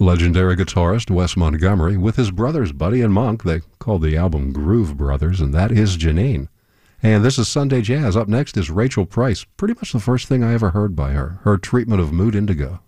Legendary guitarist Wes Montgomery with his brothers Buddy and Monk. They called the album Groove Brothers, and that is Janine. And this is Sunday Jazz. Up next is Rachel Price. Pretty much the first thing I ever heard by her, her treatment of Mood Indigo.